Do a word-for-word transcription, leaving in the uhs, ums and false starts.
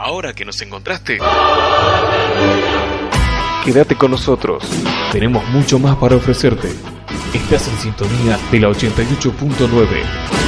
ahora que nos encontraste, quédate con nosotros. Tenemos mucho más para ofrecerte. Estás en sintonía de la ochenta y ocho punto nueve.